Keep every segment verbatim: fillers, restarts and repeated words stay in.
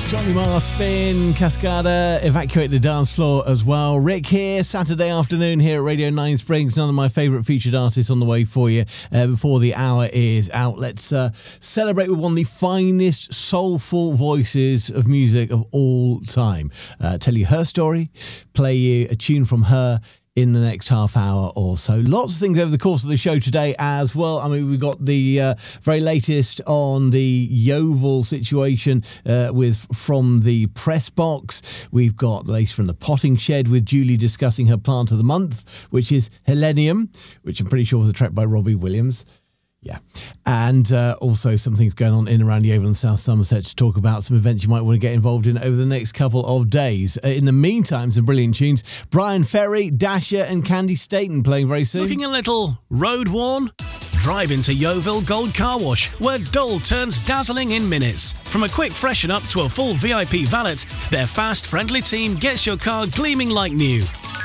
Johnny Marr, Spin, Cascada, Evacuate the Dance Floor as well. Rick here, Saturday afternoon here at Radio nine Springs. None of my favourite featured artists on the way for you uh, before the hour is out. Let's uh, celebrate with one of the finest soulful voices of music of all time. Uh, tell you her story, play you a tune from her in the next half hour or so. Lots of things over the course of the show today as well. I mean, we've got the uh, very latest on the Yeovil situation uh, with from the press box. We've got the latest from the potting shed with Julie discussing her plant of the month, which is Helenium, which I'm pretty sure was a track by Robbie Williams. Yeah. And uh, also some things going on in around Yeovil and South Somerset to talk about, some events you might want to get involved in over the next couple of days. Uh, in the meantime, some brilliant tunes. Brian Ferry, Dasher and Candy Staten playing very soon. Looking a little road worn? Drive into Yeovil Gold Car Wash, where dull turns dazzling in minutes. From a quick freshen up to a full V I P valet, their fast, friendly team gets your car gleaming like new.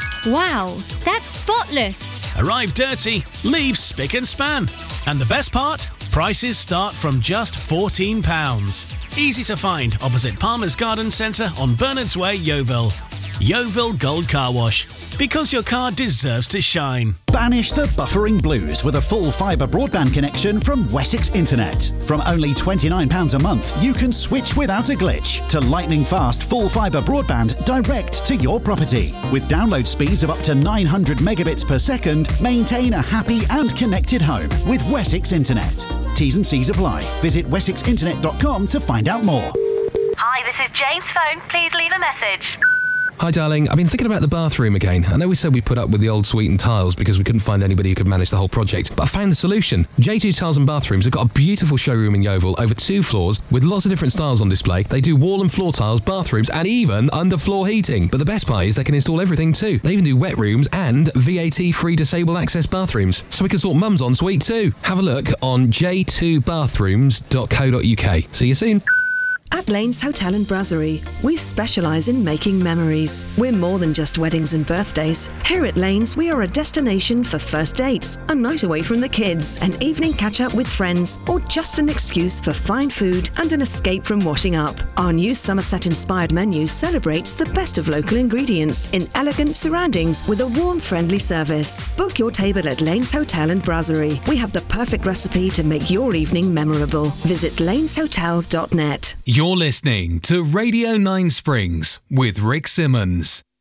Wow, that's spotless. Arrive dirty, leave spick and span. And the best part? Prices start from just fourteen pounds. Easy to find opposite Palmer's Garden Centre on Bernards Way, Yeovil. Yeovil Gold Car Wash. Because your car deserves to shine. Banish the buffering blues with a full fibre broadband connection from Wessex Internet. From only twenty-nine pounds a month, you can switch without a glitch to lightning fast full fibre broadband direct to your property. With download speeds of up to nine hundred megabits per second, maintain a happy and connected home with Wessex Internet. T's and C's apply. Visit wessex internet dot com to find out more. Hi, this is Jane's phone. Please leave a message. Hi darling, I've been thinking about the bathroom again. I know we said we put up with the old sweetened tiles because we couldn't find anybody who could manage the whole project, but I found the solution. J two Tiles and Bathrooms have got a beautiful showroom in Yeovil over two floors with lots of different styles on display. They do wall and floor tiles, bathrooms and even underfloor heating. But the best part is they can install everything too. They even do wet rooms and V A T-free disabled access bathrooms, so we can sort mums en suite too. Have a look on j two bathrooms dot co dot u k. See you soon. At Lanes Hotel and Brasserie, we specialise in making memories. We're more than just weddings and birthdays. Here at Lanes, we are a destination for first dates, a night away from the kids, an evening catch-up with friends, or just an excuse for fine food and an escape from washing up. Our new Somerset-inspired menu celebrates the best of local ingredients in elegant surroundings with a warm, friendly service. Book your table at Lanes Hotel and Brasserie. We have the perfect recipe to make your evening memorable. Visit lanes hotel dot net. You're listening to Radio nine Springs with Rick Simmons.